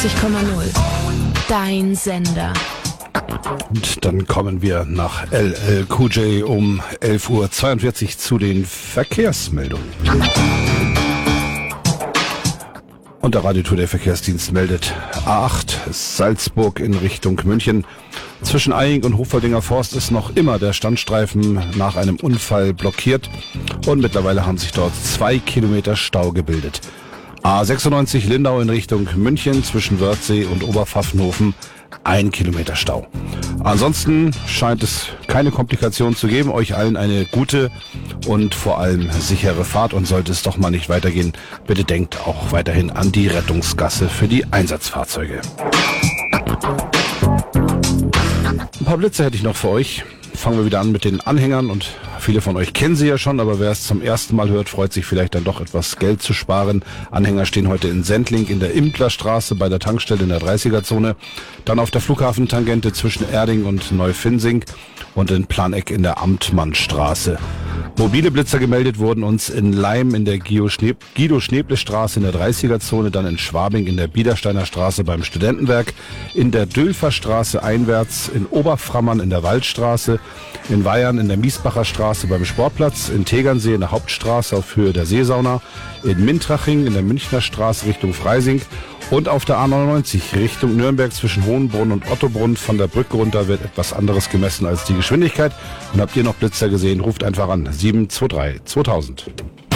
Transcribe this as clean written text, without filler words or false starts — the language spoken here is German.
94,0. Dein Sender. Und dann kommen wir nach LL Cool J um 11:42 Uhr zu den Verkehrsmeldungen. Und der Radio Today Verkehrsdienst meldet A8 Salzburg in Richtung München. Zwischen Eying und Hochdoldinger Forst ist noch immer der Standstreifen nach einem Unfall blockiert und mittlerweile haben sich dort 2 Kilometer Stau gebildet. A96 Lindau in Richtung München zwischen Wörthsee und Oberpfaffenhofen 1 Kilometer Stau. Ansonsten scheint es keine Komplikationen zu geben. Euch allen eine gute und vor allem sichere Fahrt, und sollte es doch mal nicht weitergehen, bitte denkt auch weiterhin an die Rettungsgasse für die Einsatzfahrzeuge. Ein paar Blitze hätte ich noch für euch. Fangen wir wieder an mit den Anhängern, und viele von euch kennen sie ja schon, aber wer es zum ersten Mal hört, freut sich vielleicht dann doch etwas Geld zu sparen. Anhänger stehen heute in Sendling in der Implerstraße bei der Tankstelle in der 30er-Zone, dann auf der Flughafentangente zwischen Erding und Neufinsing und in Planegg in der Amtmannstraße. Mobile Blitzer gemeldet wurden uns in Leim in der Guido-Schneeble-Straße in der 30er-Zone, dann in Schwabing in der Biedersteiner Straße beim Studentenwerk, in der Dülferstraße einwärts, in Oberframmern in der Waldstraße, in Weyern in der Miesbacher Straße beim Sportplatz, in Tegernsee in der Hauptstraße auf Höhe der Seesauna, in Mintraching in der Münchner Straße Richtung Freising und auf der A99 Richtung Nürnberg zwischen Hohenbrunn und Ottobrunn. Von der Brücke runter wird etwas anderes gemessen als die Geschwindigkeit. Und habt ihr noch Blitzer gesehen, ruft einfach an 723 2000.